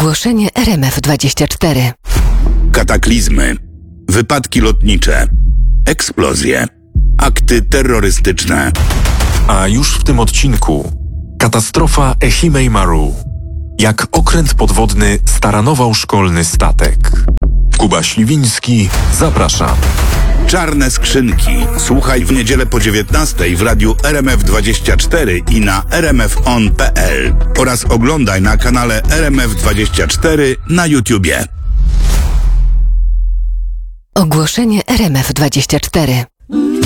Ogłoszenie RMF24. Kataklizmy, wypadki lotnicze, eksplozje, akty terrorystyczne. A już w tym odcinku katastrofa Ehime Maru. Jak okręt podwodny staranował szkolny statek. Kuba Śliwiński, zapraszam. Czarne skrzynki. Słuchaj w niedzielę po 19:00 w radiu RMF24 i na rmfon.pl oraz oglądaj na kanale RMF24 na YouTubie. Ogłoszenie RMF24.